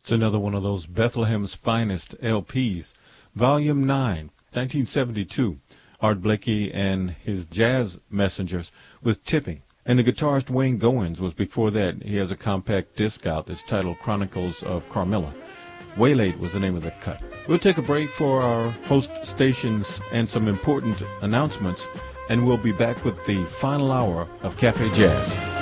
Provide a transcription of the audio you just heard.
It's another one of those Bethlehem's Finest LPs. Volume 9, 1972. Art Blakey and his Jazz Messengers with Tipping. And the guitarist Wayne Goins was before that. He has a compact disc out that's titled Chronicles of Carmilla. Way Late was the name of the cut. We'll take a break for our host stations and some important announcements, and we'll be back with the final hour of Cafe Jazz.